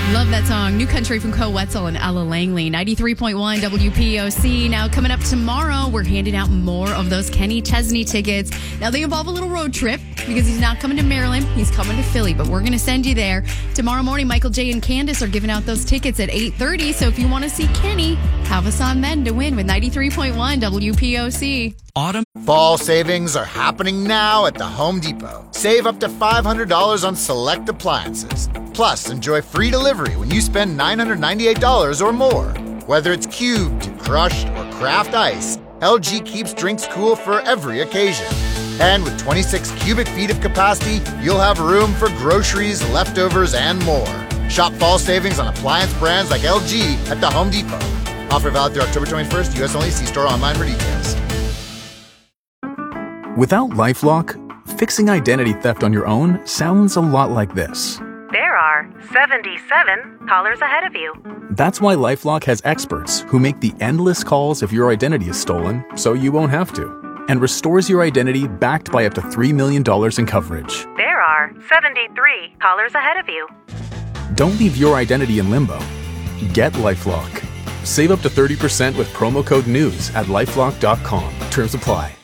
Love that song. New Country from Co Wetzel and Ella Langley. 93.1 WPOC. Now, coming up tomorrow, we're handing out more of those Kenny Chesney tickets. Now, they involve a little road trip because he's not coming to Maryland. He's coming to Philly, but we're going to send you there. Tomorrow morning, Michael J. and Candace are giving out those tickets at 8:30. So if you want to see Kenny, have us on then to win with 93.1 WPOC. Autumn. Fall savings are happening now at the Home Depot. Save up to $500 on select appliances. Plus, enjoy free delivery when you spend $998 or more. Whether it's cubed, crushed, or craft ice, LG keeps drinks cool for every occasion. And with 26 cubic feet of capacity, you'll have room for groceries, leftovers, and more. Shop fall savings on appliance brands like LG at the Home Depot. Offer valid through October 21st. U.S. only. See store online for details. Without LifeLock, fixing identity theft on your own sounds a lot like this. There are 77 callers ahead of you. That's why LifeLock has experts who make the endless calls if your identity is stolen, so you won't have to, and restores your identity backed by up to $3 million in coverage. There are 73 callers ahead of you. Don't leave your identity in limbo. Get LifeLock. Save up to 30% with promo code NEWS at LifeLock.com. Terms apply.